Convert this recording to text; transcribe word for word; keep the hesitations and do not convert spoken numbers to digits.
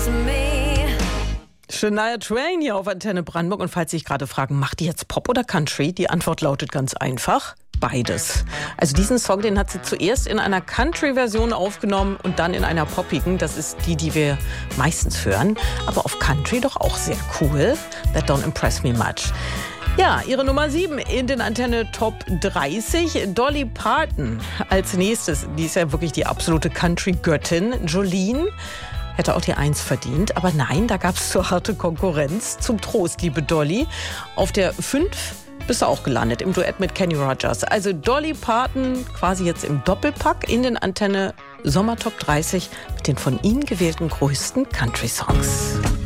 Shania Twain hier auf Antenne Brandenburg. Und falls Sie sich gerade fragen, macht die jetzt Pop oder Country? Die Antwort lautet ganz einfach: beides. Also diesen Song, den hat sie zuerst in einer Country-Version aufgenommen und dann in einer poppigen. Das ist die, die wir meistens hören. Aber auf Country doch auch sehr cool. That don't impress me much. Ja, ihre Nummer sieben in den Antenne Top dreißig. Dolly Parton als nächstes. Die ist ja wirklich die absolute Country-Göttin. Jolene hätte auch die Eins verdient. Aber nein, da gab es zu harte Konkurrenz. Zum Trost, liebe Dolly. Auf der fünf bist du auch gelandet im Duett mit Kenny Rogers. Also Dolly Parton quasi jetzt im Doppelpack in den Antenne Sommer Top dreißig mit den von Ihnen gewählten größten Country-Songs.